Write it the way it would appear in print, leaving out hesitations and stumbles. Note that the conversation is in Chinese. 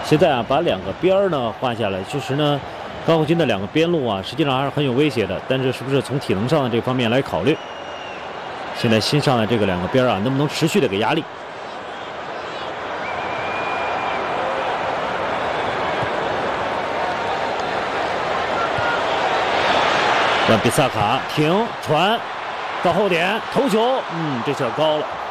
现在啊，把两个边儿呢换下来，确实呢，高国军的两个边路啊，实际上还是很有威胁的。但是是不是从体能上的这方面来考虑？现在新上的这个两个边啊，能不能持续的给压力？让比萨卡停传到后点头球，这球高了。